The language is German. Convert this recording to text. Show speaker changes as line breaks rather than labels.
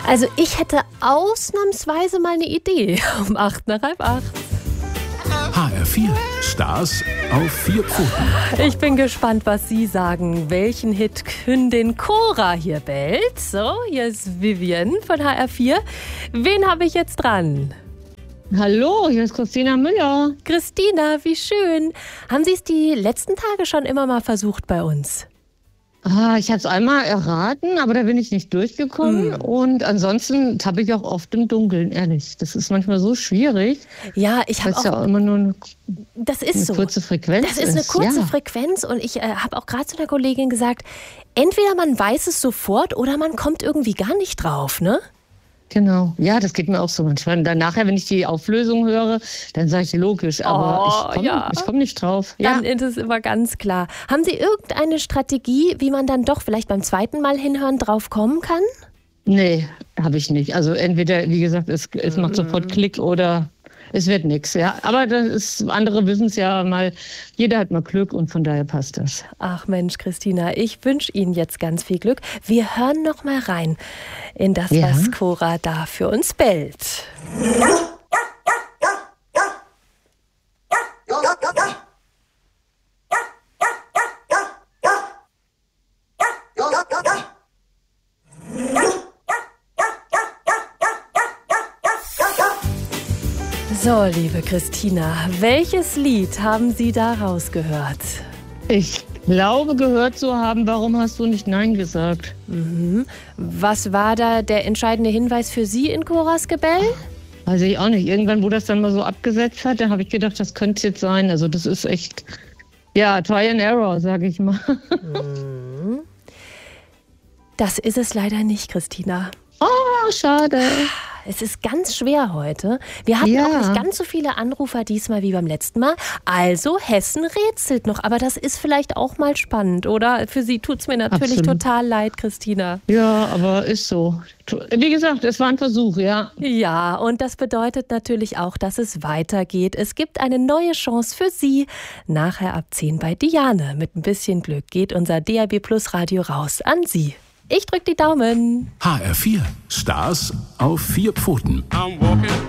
Also ich hätte ausnahmsweise mal eine Idee um 7:45.
HR4 Stars auf 4 Pfoten.
Ich bin gespannt, was Sie sagen, welchen Hit Kundin Cora hier bellt. So, hier ist Vivian von HR4. Wen habe ich jetzt dran?
Hallo, hier ist Christina Müller.
Christina, wie schön. Haben Sie es die letzten Tage schon immer mal versucht bei uns?
Ich habe es einmal erraten, aber da bin ich nicht durchgekommen. Und ansonsten tappe ich auch oft im Dunkeln, ehrlich. Das ist manchmal so schwierig.
Ja, ich habe
auch ja immer nur eine kurze Frequenz.
Das ist eine kurze Frequenz und ich habe auch gerade zu einer Kollegin gesagt, entweder man weiß es sofort oder man kommt irgendwie gar nicht drauf, ne?
Genau. Ja, das geht mir auch so manchmal. Dann nachher, wenn ich die Auflösung höre, dann sage ich logisch, aber ich komm nicht drauf.
Dann ist es immer ganz klar. Haben Sie irgendeine Strategie, wie man dann doch vielleicht beim zweiten Mal hinhören drauf kommen kann?
Nee, habe ich nicht. Also entweder, wie gesagt, es macht sofort Klick oder es wird nichts. Ja. Aber andere wissen es ja mal, jeder hat mal Glück und von daher passt das.
Ach Mensch, Christina, ich wünsche Ihnen jetzt ganz viel Glück. Wir hören noch mal rein in das, was Cora da für uns bellt. So, liebe Christina, welches Lied haben Sie da rausgehört?
Ich glaube, gehört zu haben, warum hast du nicht Nein gesagt?
Was war da der entscheidende Hinweis für Sie in Coras Gebell?
Weiß ich auch nicht. Irgendwann, wo das dann mal so abgesetzt hat, da habe ich gedacht, das könnte es jetzt sein. Also das ist echt, Try and Error, sage ich mal.
Das ist es leider nicht, Christina.
Oh, schade.
Es ist ganz schwer heute. Wir hatten auch nicht ganz so viele Anrufer diesmal wie beim letzten Mal. Also Hessen rätselt noch. Aber das ist vielleicht auch mal spannend, oder? Für Sie tut es mir natürlich total leid, Christina.
Ja, aber ist so. Wie gesagt, es war ein Versuch, ja.
Ja, und das bedeutet natürlich auch, dass es weitergeht. Es gibt eine neue Chance für Sie. Nachher ab 10 bei Diane. Mit ein bisschen Glück geht unser DAB+ Radio raus an Sie. Ich drück die Daumen.
HR4 Stars auf 4 Pfoten.